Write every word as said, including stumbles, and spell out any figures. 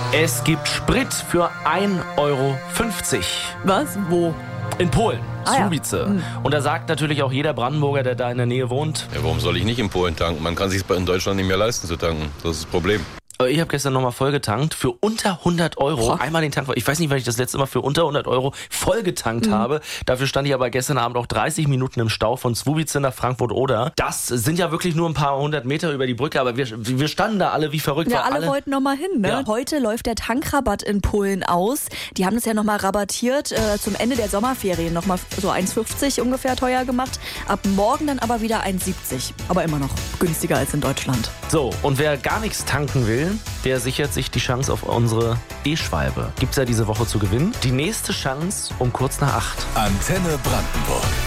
Es gibt Sprit für ein Euro fünfzig. Was? Wo? In Polen, Ah, ja. Słubice. Hm. Und da sagt natürlich auch jeder Brandenburger, der da in der Nähe wohnt: Ja, warum soll ich nicht in Polen tanken? Man kann sich es in Deutschland nicht mehr leisten zu tanken. Das ist das Problem. Ich habe gestern nochmal vollgetankt für unter hundert Euro. Boah. Einmal den Tank. Ich weiß nicht, wann ich das letzte Mal für unter hundert Euro vollgetankt Mhm. habe. Dafür stand ich aber gestern Abend auch dreißig Minuten im Stau von Słubice nach Frankfurt-Oder. Das sind ja wirklich nur ein paar hundert Meter über die Brücke, aber wir, wir standen da alle wie verrückt. Ja, weil alle, wollten noch mal hin. Ne? Ja. Heute läuft der Tankrabatt in Polen aus. Die haben das ja noch mal rabattiert, äh, zum Ende der Sommerferien noch mal so eins fünfzig ungefähr teuer gemacht. Ab morgen dann aber wieder eins siebzig. Aber immer noch günstiger als in Deutschland. So, und wer gar nichts tanken will, der sichert sich die Chance auf unsere E-Schwalbe. Gibt's ja diese Woche zu gewinnen. Die nächste Chance um kurz nach acht. Antenne Brandenburg.